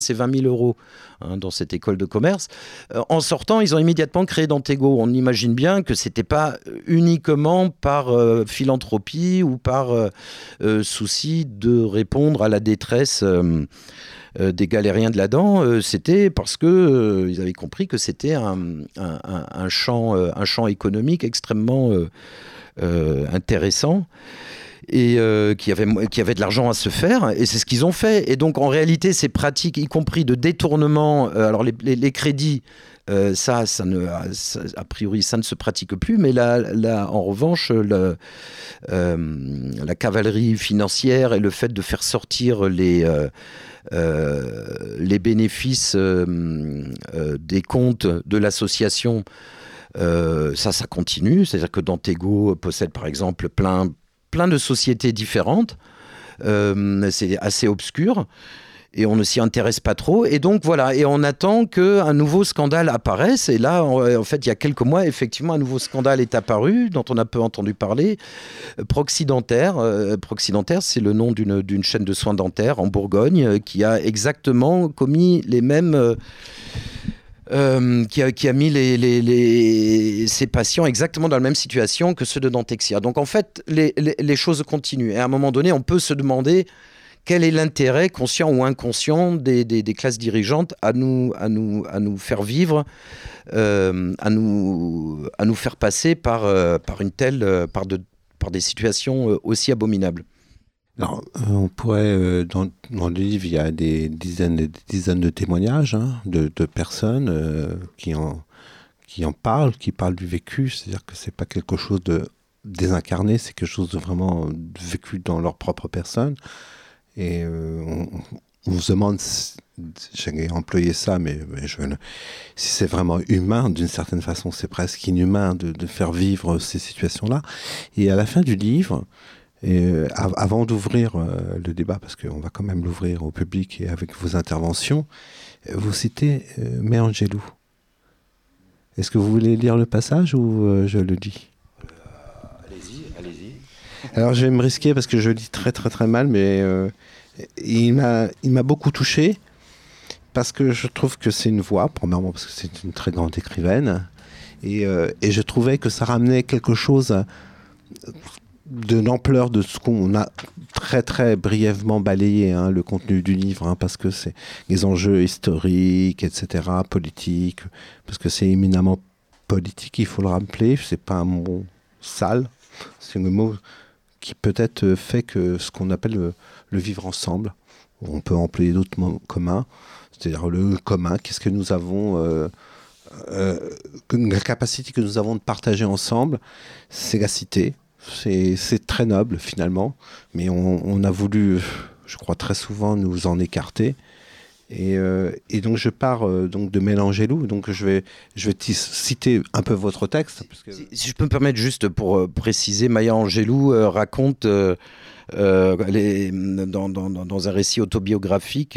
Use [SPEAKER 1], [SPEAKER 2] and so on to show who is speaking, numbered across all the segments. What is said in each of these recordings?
[SPEAKER 1] c'est 20 000 euros dans cette école de commerce. En sortant, ils ont immédiatement créé Dantego. On imagine bien que ce n'était pas uniquement par philanthropie ou par souci de répondre à la détresse des galériens de la dent. C'était parce qu'ils avaient compris que c'était un champ économique extrêmement intéressant. Et qui avait de l'argent à se faire, et c'est ce qu'ils ont fait. Et donc en réalité ces pratiques, y compris de détournement, alors les crédits, a priori ça ne se pratique plus, mais là en revanche la cavalerie financière et le fait de faire sortir les bénéfices des comptes de l'association, ça continue. C'est-à-dire que Dantego possède par exemple plein de sociétés différentes. C'est assez obscur et on ne s'y intéresse pas trop. Et donc voilà, et on attend qu'un nouveau scandale apparaisse. Et là, en fait, il y a quelques mois, effectivement, un nouveau scandale est apparu, dont on a peu entendu parler. Proxy Dentaire, c'est le nom d'une chaîne de soins dentaires en Bourgogne qui a exactement commis les mêmes... qui a mis ses patients exactement dans la même situation que ceux de Dentexia. Donc en fait, les choses continuent. Et à un moment donné, on peut se demander quel est l'intérêt, conscient ou inconscient, des classes dirigeantes à nous faire vivre, à nous faire passer par des situations aussi abominables.
[SPEAKER 2] Alors, on pourrait, dans le livre, il y a des dizaines et des dizaines de témoignages de personnes qui en parlent, qui parlent du vécu. C'est-à-dire que c'est pas quelque chose de désincarné, c'est quelque chose de vraiment vécu dans leur propre personne. Et on se demande, j'ai employé ça, mais si c'est vraiment humain, d'une certaine façon, c'est presque inhumain de faire vivre ces situations-là. Et à la fin du livre, avant d'ouvrir le débat, parce qu'on va quand même l'ouvrir au public et avec vos interventions, vous citez Mère Angelou. Est-ce que vous voulez lire le passage ou je le dis ?
[SPEAKER 1] Allez-y.
[SPEAKER 2] Alors je vais me risquer parce que je lis très très très mal, mais il m'a beaucoup touché parce que je trouve que c'est une voix, premièrement parce que c'est une très grande écrivaine, et je trouvais que ça ramenait quelque chose de l'ampleur de ce qu'on a très très brièvement balayé, le contenu du livre, parce que c'est les enjeux historiques, etc., politiques, parce que c'est éminemment politique, il faut le rappeler, c'est pas un mot sale, c'est un mot qui peut-être fait que ce qu'on appelle le vivre ensemble, on peut employer d'autres mots communs, c'est-à-dire le commun, qu'est-ce que nous avons, la capacité que nous avons de partager ensemble, c'est la cité. C'est très noble finalement, mais on a voulu, je crois très souvent, nous en écarter. Et donc je pars donc de Mère Angelou. Donc je vais citer un peu votre texte.
[SPEAKER 1] Si je peux me permettre juste pour préciser, Maya Angelou raconte dans un récit autobiographique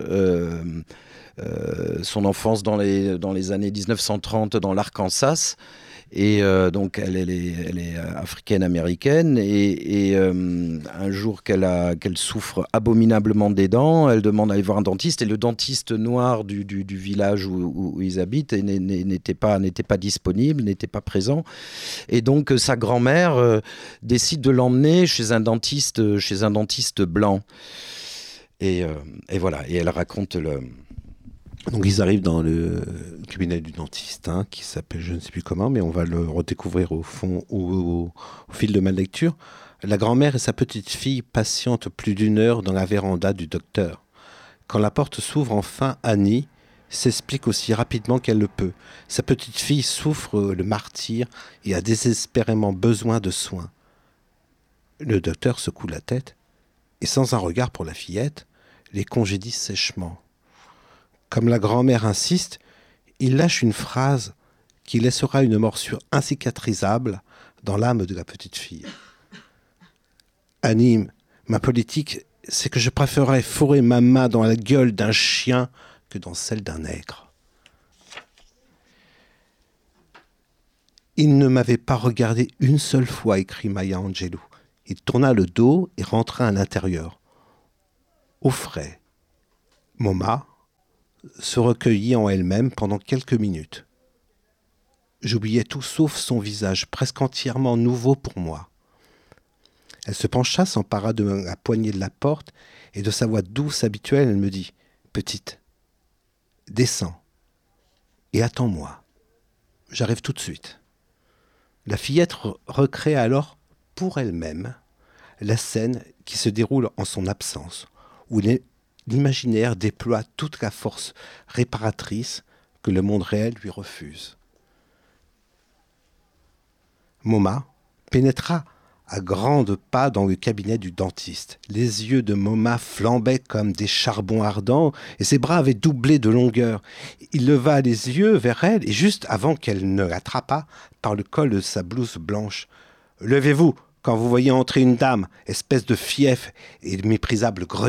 [SPEAKER 1] son enfance dans les années 1930 dans l'Arkansas. Et donc elle est africaine-américaine et un jour qu'elle souffre abominablement des dents, elle demande à aller voir un dentiste et le dentiste noir du village où ils habitent n'était pas disponible, n'était pas présent. Et donc sa grand-mère décide de l'emmener chez un dentiste blanc. Et voilà, et elle raconte
[SPEAKER 2] Donc ils arrivent dans le cabinet du dentiste, qui s'appelle je ne sais plus comment, mais on va le redécouvrir au fond, au fil de ma lecture. La grand-mère et sa petite-fille patientent plus d'une heure dans la véranda du docteur. Quand la porte s'ouvre enfin, Annie s'explique aussi rapidement qu'elle le peut. Sa petite-fille souffre le martyre et a désespérément besoin de soins. Le docteur secoue la tête et sans un regard pour la fillette, les congédie sèchement. Comme la grand-mère insiste, il lâche une phrase qui laissera une morsure incicatrisable dans l'âme de la petite fille. Annie, ma politique, c'est que je préférerais fourrer ma main dans la gueule d'un chien que dans celle d'un nègre. Il ne m'avait pas regardé une seule fois, écrit Maya Angelou. Il tourna le dos et rentra à l'intérieur. Au frais. Moma, se recueillit en elle-même pendant quelques minutes. J'oubliais tout sauf son visage, presque entièrement nouveau pour moi. Elle se pencha, s'empara de la poignée de la porte, et de sa voix douce habituelle, elle me dit « Petite, descends et attends-moi. J'arrive tout de suite. » La fillette recrée alors pour elle-même la scène qui se déroule en son absence, où l'imaginaire déploie toute la force réparatrice que le monde réel lui refuse. Moma pénétra à grands pas dans le cabinet du dentiste. Les yeux de Moma flambaient comme des charbons ardents et ses bras avaient doublé de longueur. Il leva les yeux vers elle et juste avant qu'elle ne l'attrapât par le col de sa blouse blanche. « Levez-vous quand vous voyez entrer une dame, espèce de fief et de méprisable gredin. »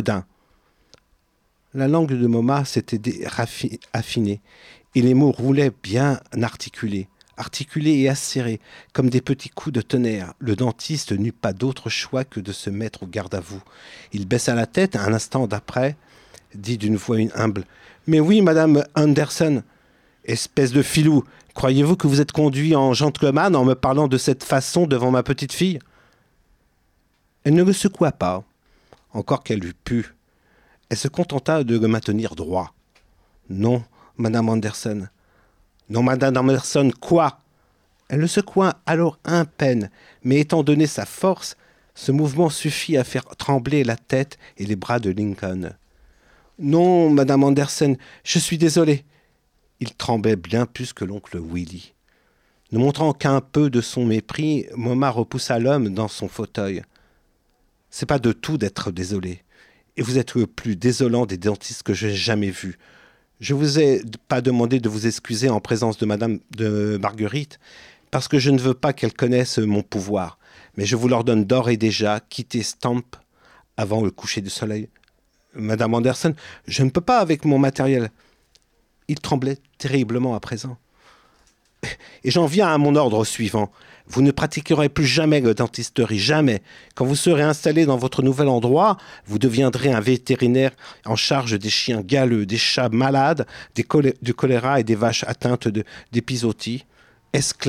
[SPEAKER 2] La langue de Moma s'était affinée et les mots roulaient bien articulés et acérés, comme des petits coups de tonnerre. Le dentiste n'eut pas d'autre choix que de se mettre au garde-à-vous. Il baissa la tête un instant d'après, dit d'une voix humble « Mais oui, madame Anderson, espèce de filou, croyez-vous que vous êtes conduit en gentleman en me parlant de cette façon devant ma petite fille ?» Elle ne le secoua pas, encore qu'elle eût pu. Elle se contenta de le maintenir droit. « Non, madame Anderson. » « Non, madame Anderson, quoi ?» Elle le secoua alors à peine, mais étant donné sa force, ce mouvement suffit à faire trembler la tête et les bras de Lincoln. « Non, madame Anderson, je suis désolé. » Il tremblait bien plus que l'oncle Willy. Ne montrant qu'un peu de son mépris, Moma repoussa l'homme dans son fauteuil. « C'est pas de tout d'être désolé. Et vous êtes le plus désolant des dentistes que j'ai jamais vu. Je vous ai pas demandé de vous excuser en présence de madame de Marguerite, parce que je ne veux pas qu'elle connaisse mon pouvoir. Mais je vous l'ordonne d'ores et déjà, quitter Stamp avant le coucher du soleil. Madame Anderson, je ne peux pas avec mon matériel. » Il tremblait terriblement à présent. « Et j'en viens à mon ordre suivant. Vous ne pratiquerez plus jamais la dentisterie, jamais. Quand vous serez installé dans votre nouvel endroit, vous deviendrez un vétérinaire en charge des chiens galeux, des chats malades, du choléra et des vaches atteintes d'épizootie. Est-ce clair ?»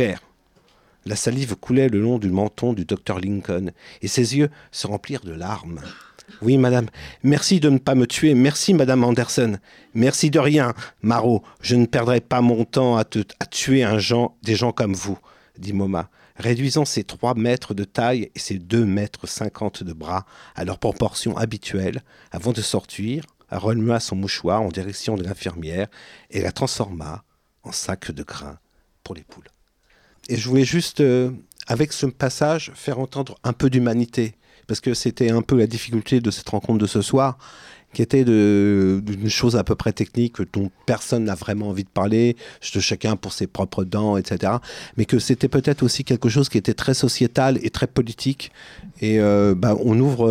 [SPEAKER 2] La salive coulait le long du menton du docteur Lincoln et ses yeux se remplirent de larmes. « Oui, madame. Merci de ne pas me tuer. Merci, madame Anderson. Merci de rien, Marot. Je ne perdrai pas mon temps à tuer des gens comme vous, » dit Moma, réduisant ses 3 mètres de taille et ses 2,50 mètres de bras à leur proportion habituelle. Avant de sortir, elle remua son mouchoir en direction de l'infirmière et la transforma en sac de grains pour les poules. Et je voulais juste, avec ce passage, faire entendre un peu d'humanité, parce que c'était un peu la difficulté de cette rencontre de ce soir, qui était d'une chose à peu près technique dont personne n'a vraiment envie de parler, chacun pour ses propres dents, etc. Mais que c'était peut-être aussi quelque chose qui était très sociétal et très politique. Et on ouvre...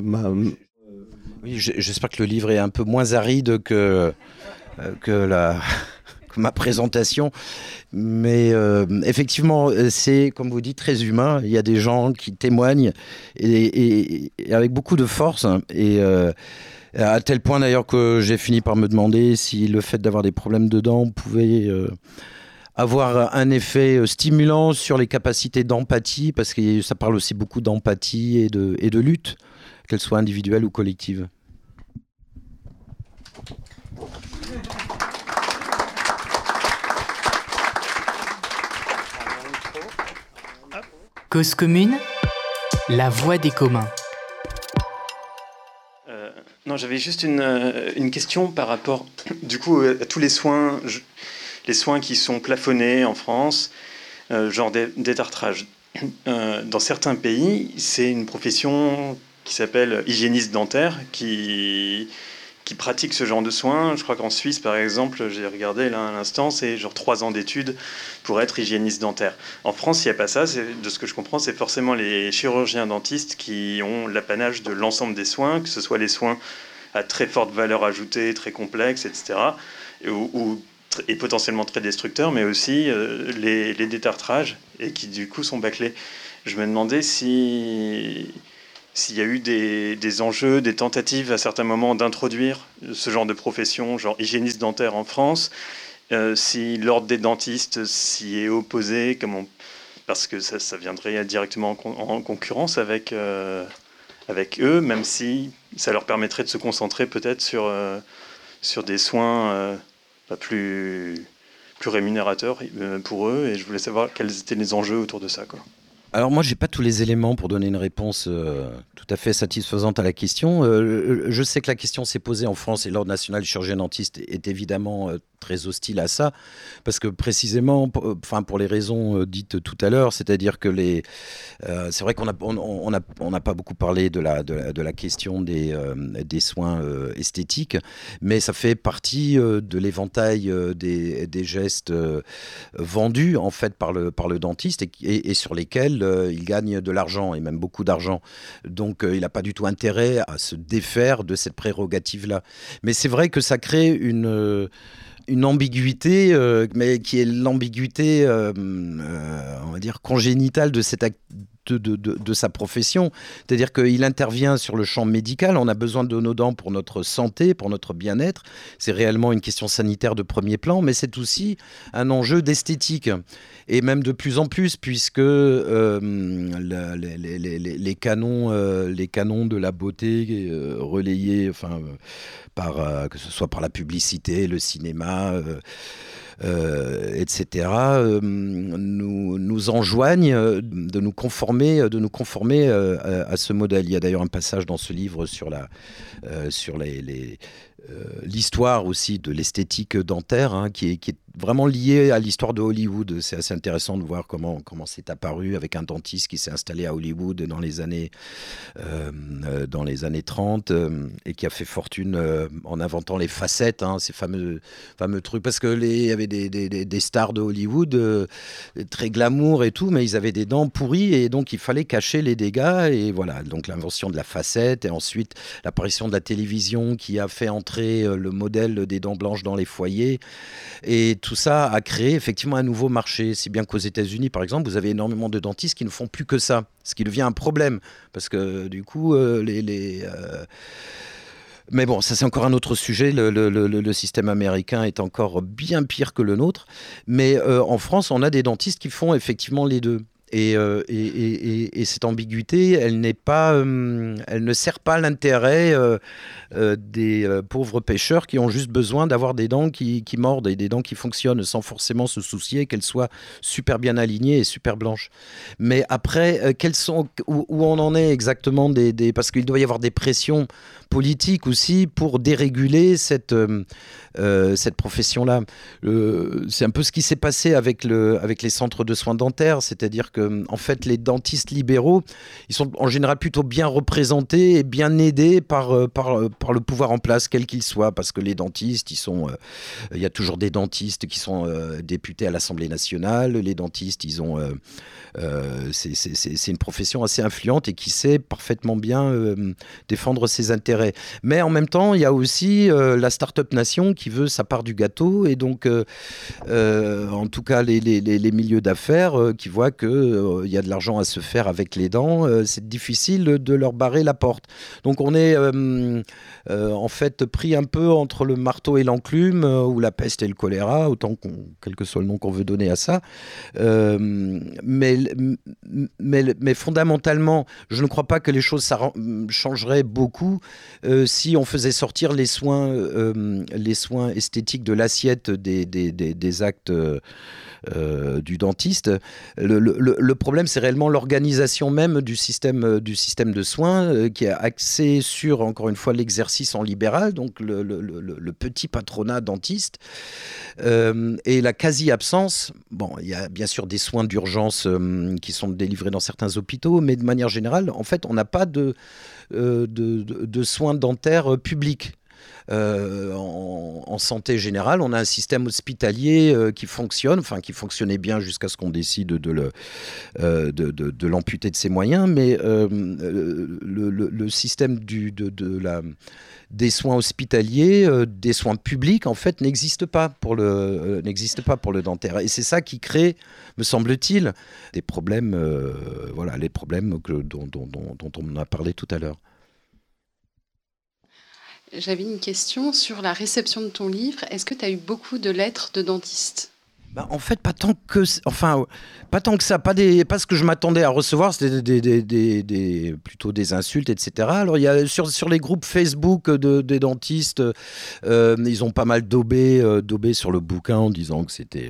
[SPEAKER 1] Oui, j'espère que le livre est un peu moins aride que ma présentation. Mais effectivement, c'est, comme vous dites, très humain. Il y a des gens qui témoignent et avec beaucoup de force. À tel point d'ailleurs que j'ai fini par me demander si le fait d'avoir des problèmes de dents pouvait avoir un effet stimulant sur les capacités d'empathie, parce que ça parle aussi beaucoup d'empathie et de lutte, qu'elle soit individuelle ou collective.
[SPEAKER 3] Cause commune, la voix des communs.
[SPEAKER 4] Non, j'avais juste une question par rapport, du coup, à tous les soins qui sont plafonnés en France, genre détartrage. Dans certains pays, c'est une profession qui s'appelle hygiéniste dentaire qui pratique ce genre de soins. Je crois qu'en Suisse, par exemple, j'ai regardé là à l'instant, c'est genre 3 ans d'études pour être hygiéniste dentaire. En France, il n'y a pas ça. De ce que je comprends, c'est forcément les chirurgiens dentistes qui ont l'apanage de l'ensemble des soins, que ce soit les soins à très forte valeur ajoutée, très complexes, etc., et potentiellement très destructeurs, mais aussi les détartrages, et qui du coup sont bâclés. Je me demandais si s'il y a eu des enjeux, des tentatives à certains moments d'introduire ce genre de profession, genre hygiéniste dentaire en France, si l'ordre des dentistes s'y est opposé, parce que ça viendrait directement en concurrence avec eux, même si ça leur permettrait de se concentrer peut-être sur des soins plus rémunérateurs pour eux. Et je voulais savoir quels étaient les enjeux autour de ça, quoi.
[SPEAKER 1] Alors moi, j'ai pas tous les éléments pour donner une réponse tout à fait satisfaisante à la question. Je sais que la question s'est posée en France et l'Ordre national des chirurgiens dentistes est évidemment très hostile à ça, parce que précisément, pour les raisons dites tout à l'heure, c'est-à-dire que c'est vrai qu'on n'a pas beaucoup parlé de la question des soins esthétiques, mais ça fait partie de l'éventail des gestes vendus en fait par le dentiste et sur lesquels il gagne de l'argent et même beaucoup d'argent. Donc il n'a pas du tout intérêt à se défaire de cette prérogative-là. Mais c'est vrai que ça crée une ambiguïté, mais qui est l'ambiguïté, on va dire, congénitale de cette de sa profession. C'est-à-dire qu'il intervient sur le champ médical. On a besoin de nos dents pour notre santé, pour notre bien-être. C'est réellement une question sanitaire de premier plan, mais c'est aussi un enjeu d'esthétique. Et même de plus en plus, puisque les canons de la beauté relayés que ce soit par la publicité, le cinéma, etc., nous enjoignent de nous conformer à ce modèle. Il y a d'ailleurs un passage dans ce livre sur l'histoire aussi de l'esthétique dentaire, qui est vraiment liée à l'histoire de Hollywood. C'est assez intéressant de voir comment c'est apparu avec un dentiste qui s'est installé à Hollywood dans les années 30 et qui a fait fortune en inventant les facettes, ces fameux trucs. Parce que il y avait des stars de Hollywood très glamour et tout, mais ils avaient des dents pourries et donc il fallait cacher les dégâts. Et voilà, donc l'invention de la facette et ensuite l'apparition de la télévision qui a fait entrer le modèle des dents blanches dans les foyers. Et tout ça a créé effectivement un nouveau marché, si bien qu'aux États-Unis, par exemple, vous avez énormément de dentistes qui ne font plus que ça, ce qui devient un problème, parce que du coup, mais bon, ça c'est encore un autre sujet. Le système américain est encore bien pire que le nôtre. Mais en France, on a des dentistes qui font effectivement les deux. Et cette ambiguïté, elle ne sert pas l'intérêt des pauvres pêcheurs qui ont juste besoin d'avoir des dents qui mordent et des dents qui fonctionnent sans forcément se soucier qu'elles soient super bien alignées et super blanches. Mais après, où on en est exactement parce qu'il doit y avoir des pressions politiques aussi pour déréguler cette profession-là. C'est un peu ce qui s'est passé avec les centres de soins dentaires, c'est-à-dire que en fait, les dentistes libéraux, ils sont en général plutôt bien représentés et bien aidés par le pouvoir en place, quel qu'il soit, parce que les dentistes, il y a toujours des dentistes qui sont députés à l'Assemblée nationale. Les dentistes, c'est une profession assez influente et qui sait parfaitement bien défendre ses intérêts. Mais en même temps, il y a aussi la start-up nation qui veut sa part du gâteau, et donc en tout cas les milieux d'affaires qui voient qu'il y a de l'argent à se faire avec les dents, c'est difficile de leur barrer la porte. Donc on est en fait pris un peu entre le marteau et l'enclume, ou la peste et le choléra, quel que soit le nom qu'on veut donner à ça. Mais fondamentalement, je ne crois pas que les choses changeraient beaucoup si on faisait sortir les soins esthétiques de l'assiette des actes du dentiste. Le problème, c'est réellement l'organisation même du système de soins qui est axé sur, encore une fois, l'exercice en libéral, donc le petit patronat dentiste, et la quasi-absence. Bon, il y a bien sûr des soins d'urgence qui sont délivrés dans certains hôpitaux, mais de manière générale, en fait, on n'a pas de soins dentaires publics. en santé générale. On a un système hospitalier qui fonctionne, enfin qui fonctionnait bien jusqu'à ce qu'on décide de l'amputer de ses moyens, mais le système des soins hospitaliers, des soins publics, en fait, n'existe pas pour le dentaire. Et c'est ça qui crée, me semble-t-il, des problèmes, les problèmes dont on a parlé tout à l'heure.
[SPEAKER 5] J'avais une question sur la réception de ton livre. Est-ce que tu as eu beaucoup de lettres de dentistes ?
[SPEAKER 1] En fait, pas tant que ça, pas ce que je m'attendais à recevoir, c'était plutôt des insultes, etc. Alors, il y a sur les groupes Facebook des dentistes, ils ont pas mal daubé sur le bouquin en disant que c'était...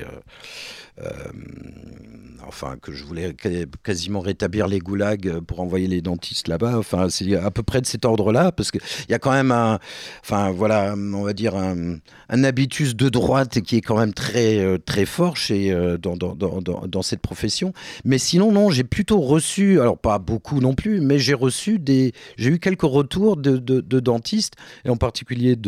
[SPEAKER 1] que je voulais quasiment rétablir les goulags pour envoyer les dentistes là-bas. Enfin, c'est à peu près de cet ordre-là, parce qu'il y a quand même un habitus de droite qui est quand même très, très fort dans cette profession. Mais sinon, non, j'ai plutôt reçu, alors pas beaucoup non plus, mais j'ai eu quelques retours de dentistes, et en particulier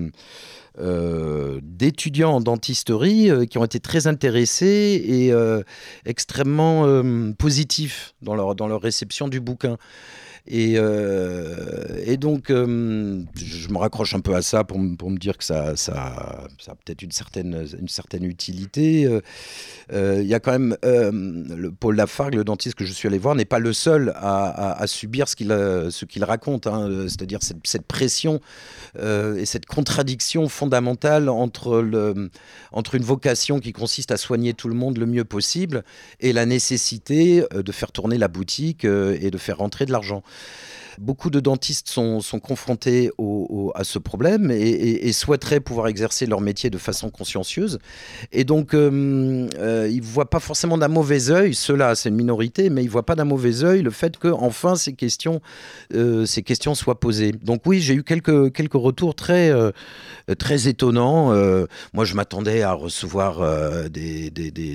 [SPEAKER 1] d'étudiants en dentisterie qui ont été très intéressés et extrêmement positifs dans leur réception du bouquin. Et donc, je me raccroche un peu à ça pour me dire que ça a peut-être une certaine utilité. Il y a quand même le Paul Lafargue, le dentiste que je suis allé voir, n'est pas le seul à subir ce qu'il raconte, hein, c'est-à-dire cette pression et cette contradiction fondamentale entre une vocation qui consiste à soigner tout le monde le mieux possible et la nécessité de faire tourner la boutique et de faire rentrer de l'argent. Beaucoup de dentistes sont confrontés à ce problème et souhaiteraient pouvoir exercer leur métier de façon consciencieuse. Et donc, ils ne voient pas forcément d'un mauvais œil, ceux-là, c'est une minorité, mais ils ne voient pas d'un mauvais œil le fait qu'enfin ces questions soient posées. Donc oui, j'ai eu quelques retours très, très étonnants. Moi, je m'attendais à recevoir des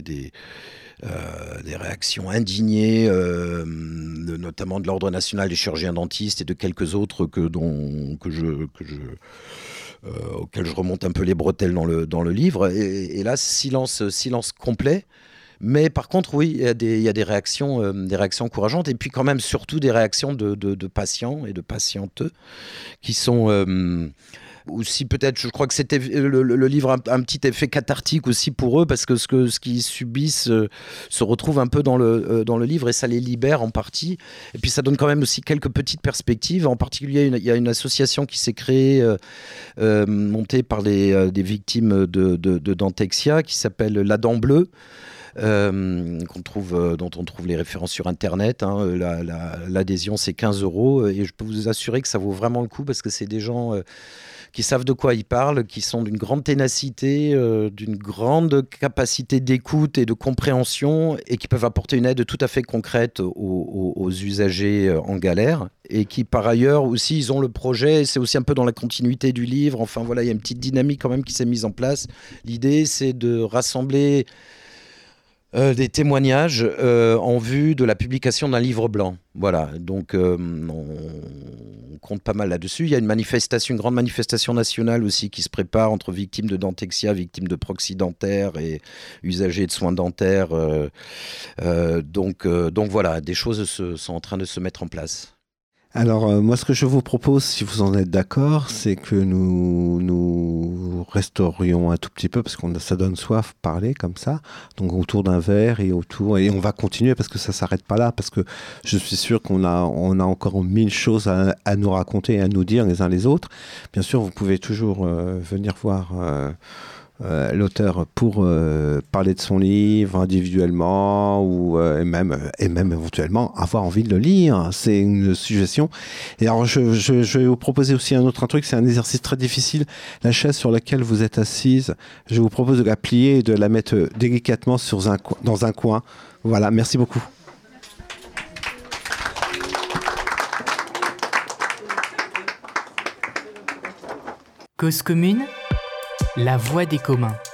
[SPEAKER 1] réactions indignées, notamment de l'Ordre national des chirurgiens dentistes et de quelques autres auxquels je remonte un peu les bretelles dans le livre. Et là, silence complet. Mais par contre, oui, il y a des réactions encourageantes. Et puis quand même, surtout des réactions de patients et de patientes qui sont... aussi peut-être, je crois que c'était le livre a un petit effet cathartique aussi pour eux, parce que ce qu'ils subissent se retrouve un peu dans le livre et ça les libère en partie. Et puis ça donne quand même aussi quelques petites perspectives. En particulier, il y a une association qui s'est créée, montée par des victimes de Dentexia, qui s'appelle La Dent Bleue. Dont on trouve les références sur internet, hein. L'adhésion c'est 15 € et je peux vous assurer que ça vaut vraiment le coup, parce que c'est des gens qui savent de quoi ils parlent, qui sont d'une grande ténacité, d'une grande capacité d'écoute et de compréhension, et qui peuvent apporter une aide tout à fait concrète aux usagers en galère, et qui par ailleurs aussi, ils ont le projet, c'est aussi un peu dans la continuité du livre, enfin voilà, il y a une petite dynamique quand même qui s'est mise en place. L'idée c'est de rassembler des témoignages en vue de la publication d'un livre blanc. Voilà, donc on compte pas mal là-dessus. Il y a une grande manifestation nationale aussi qui se prépare entre victimes de Dentexia, victimes de proxy dentaire et usagers de soins dentaires. Donc voilà, des choses sont en train de se mettre en place.
[SPEAKER 2] Alors, moi, ce que je vous propose, si vous en êtes d'accord, c'est que nous restaurions un tout petit peu, parce que ça donne soif parler comme ça, donc autour d'un verre et on va continuer, parce que ça s'arrête pas là, parce que je suis sûr qu'on a encore 1000 choses à nous raconter et à nous dire les uns les autres. Bien sûr, vous pouvez toujours venir voir l'auteur pour parler de son livre individuellement et même éventuellement avoir envie de le lire. C'est une suggestion. Et alors je vais vous proposer aussi un truc, c'est un exercice très difficile. La chaise sur laquelle vous êtes assise, je vous propose de la plier et de la mettre délicatement dans un coin. Voilà, merci beaucoup.
[SPEAKER 3] Cause commune, la voix des communs.